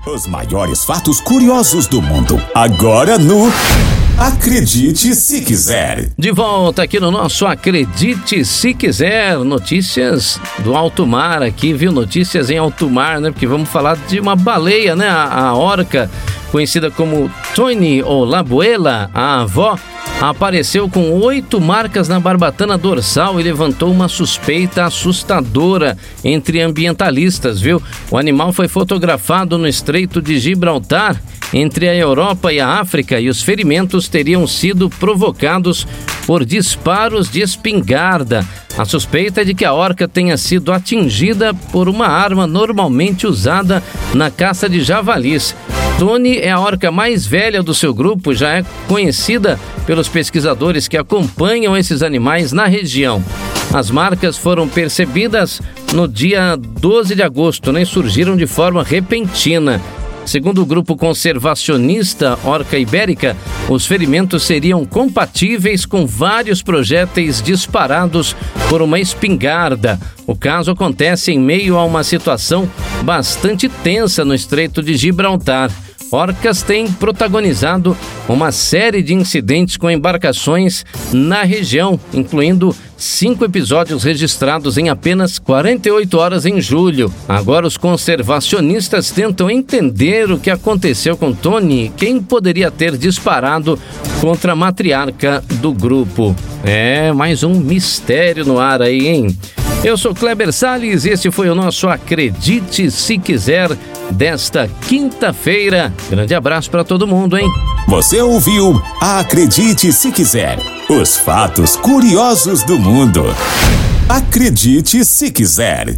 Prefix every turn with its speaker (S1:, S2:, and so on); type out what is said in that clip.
S1: Os maiores fatos curiosos do mundo, agora no Acredite Se Quiser.
S2: De volta aqui no nosso Acredite Se Quiser, notícias do alto mar aqui, viu? Notícias em alto mar, né? Porque vamos falar de uma baleia, né? A orca, conhecida como Tony ou Labuela, a avó, apareceu com 8 marcas na barbatana dorsal e levantou uma suspeita assustadora entre ambientalistas, viu? O animal foi fotografado no Estreito de Gibraltar, entre a Europa e a África, e os ferimentos teriam sido provocados por disparos de espingarda. A suspeita é de que a orca tenha sido atingida por uma arma normalmente usada na caça de javalis. Tony é a orca mais velha do seu grupo, já é conhecida pelos pesquisadores que acompanham esses animais na região. As marcas foram percebidas no dia 12 de agosto, né, e surgiram de forma repentina. Segundo o grupo conservacionista Orca Ibérica, os ferimentos seriam compatíveis com vários projéteis disparados por uma espingarda. O caso acontece em meio a uma situação bastante tensa no Estreito de Gibraltar. Orcas têm protagonizado uma série de incidentes com embarcações na região, incluindo 5 episódios registrados em apenas 48 horas em julho. Agora os conservacionistas tentam entender o que aconteceu com Tony, quem poderia ter disparado contra a matriarca do grupo. É, mais um mistério no ar aí, hein? Eu sou Kleber Salles e esse foi o nosso Acredite Se Quiser desta quinta-feira. Grande abraço para todo mundo, hein?
S1: Você ouviu Acredite Se Quiser, os fatos curiosos do mundo. Acredite Se Quiser.